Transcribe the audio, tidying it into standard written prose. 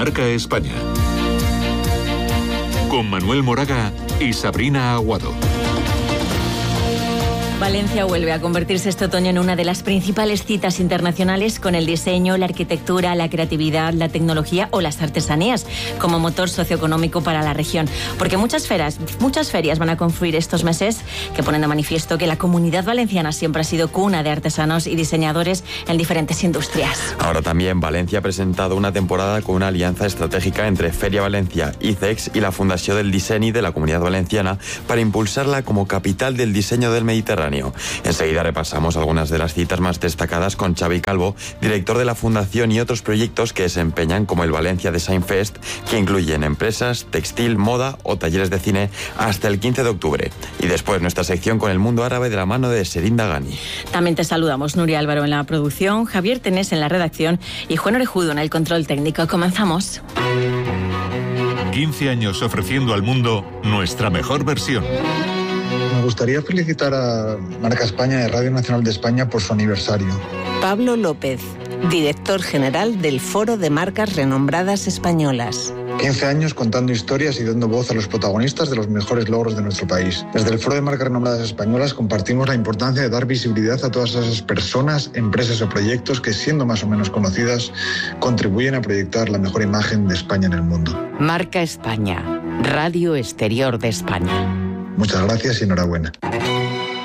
Marca España. Con Manuel Moraga y Sabrina Aguado. Valencia vuelve a convertirse este otoño en una de las principales citas internacionales con el diseño, la arquitectura, la creatividad, la tecnología o las artesanías como motor socioeconómico para la región. Porque muchas ferias van a confluir estos meses que ponen de manifiesto que la Comunidad Valenciana siempre ha sido cuna de artesanos y diseñadores en diferentes industrias. Ahora también Valencia ha presentado una temporada con una alianza estratégica entre Feria Valencia, ICEX y la Fundació del Disseny de la Comunidad Valenciana para impulsarla como capital del diseño del Mediterráneo. Enseguida repasamos algunas de las citas más destacadas con Xavi Calvo, director de la Fundación, y otros proyectos que desempeñan como el Valencia Design Fest, que incluyen empresas, textil, moda o talleres de cine hasta el 15 de octubre. Y después nuestra sección con el mundo árabe de la mano de Serín Dagani. También te saludamos, Nuria Álvaro en la producción, Javier Tenés en la redacción y Juan Orejudo en el control técnico. Comenzamos. 15 años ofreciendo al mundo nuestra mejor versión. Me gustaría felicitar a Marca España y Radio Nacional de España por su aniversario. Pablo López, director general del Foro de Marcas Renombradas Españolas. 15 años contando historias y dando voz a los protagonistas de los mejores logros de nuestro país. Desde el Foro de Marcas Renombradas Españolas compartimos la importancia de dar visibilidad a todas esas personas, empresas o proyectos que, siendo más o menos conocidas, contribuyen a proyectar la mejor imagen de España en el mundo. Marca España, Radio Exterior de España. Muchas gracias y enhorabuena.